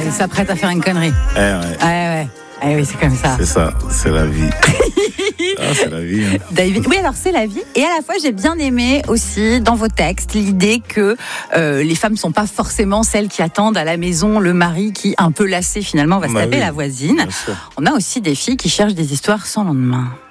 elle s'apprête à faire une connerie. Ouais. Ah oui, c'est comme ça. C'est ça, c'est la vie. C'est la vie. Hein. David, oui, alors c'est la vie. Et à la fois, j'ai bien aimé aussi dans vos textes l'idée que les femmes ne sont pas forcément celles qui attendent à la maison le mari qui, un peu lassé finalement, va se taper la voisine. On a aussi des filles qui cherchent des histoires sans lendemain.